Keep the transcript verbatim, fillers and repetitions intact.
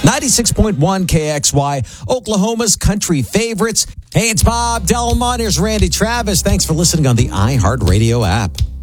ninety-six point one K X Y, Oklahoma's country favorites. Hey, it's Bob Delmont. Here's Randy Travis. Thanks for listening on the iHeartRadio app.